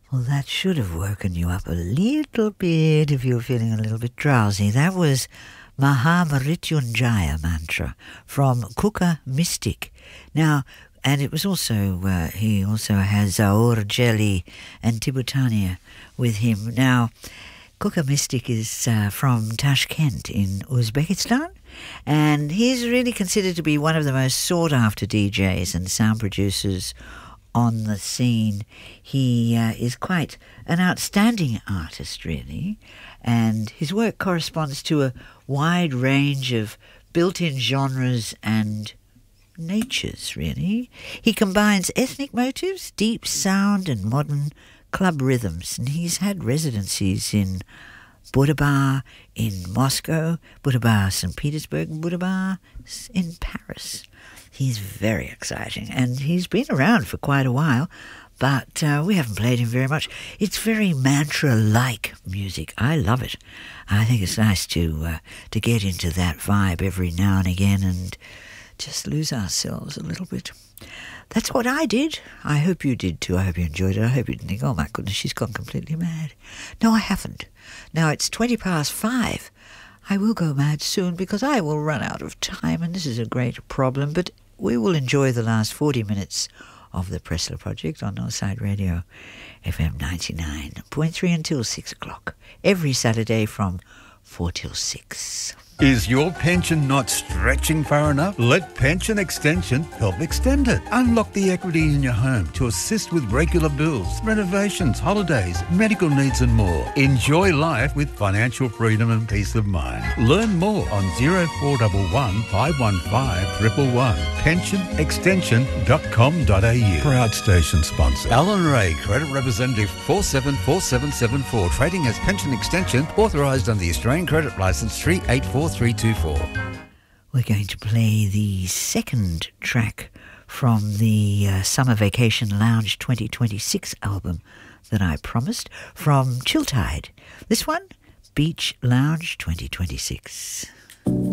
Well, that should have woken you up a little bit if you were feeling a little bit drowsy. That was Mahamrityunjaya mantra from Kuka Mystic. Now, and it was also, he also has Zaur Jelly and Tibutania with him. Now, Kuka Mystic is from Tashkent in Uzbekistan, and he's really considered to be one of the most sought-after DJs and sound producers on the scene. He is quite an outstanding artist, really, and his work corresponds to a wide range of built-in genres and natures, really. He combines ethnic motives, deep sound and modern club rhythms, and he's had residencies in Buddha Bar in Moscow, Buddha Bar St. Petersburg, and Buddha Bar in Paris. He's very exciting, and he's been around for quite a while, but we haven't played him very much. It's very mantra-like music. I love it. I think it's nice to get into that vibe every now and again and just lose ourselves a little bit. That's what I did. I hope you did too. I hope you enjoyed it. I hope you didn't think, oh my goodness, she's gone completely mad. No, I haven't. Now it's 5:20. I will go mad soon because I will run out of time, and this is a great problem, but we will enjoy the last 40 minutes of the Pressler Project on Northside Radio, FM 99.3 until 6 o'clock, every Saturday from 4 till 6. Is your pension not stretching far enough? Let Pension Extension help extend it. Unlock the equity in your home to assist with regular bills, renovations, holidays, medical needs and more. Enjoy life with financial freedom and peace of mind. Learn more on 0411 515 111. pensionextension.com.au. Proud station sponsor. Alan Ray, Credit Representative 474774. Trading as Pension Extension, authorised under the Australian Credit Licence 384324. We're going to play the second track from the Summer Vacation Lounge 2026 album that I promised, from Chilltide. This one, Beach Lounge 2026.